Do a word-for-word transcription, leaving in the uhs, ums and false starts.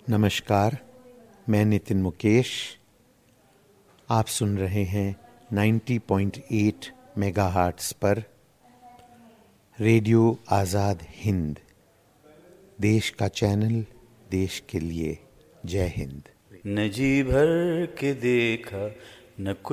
नमस्कार, मैं नितिन मुकेश। आप सुन रहे हैं नब्बे पॉइंट आठ मेगाहर्ट्ज़ पर रेडियो आज़ाद हिंद, देश का चैनल, देश के लिए। जय हिंद। न जी भर के देखा न